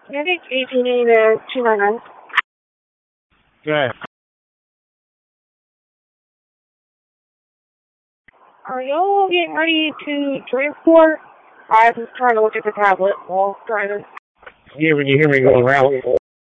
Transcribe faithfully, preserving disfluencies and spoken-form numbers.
I think eighteen eighty to two ninety-nine. Good. Are y'all getting ready to transport? I'm trying to look at the tablet while driving. Yeah, when you hear me going around.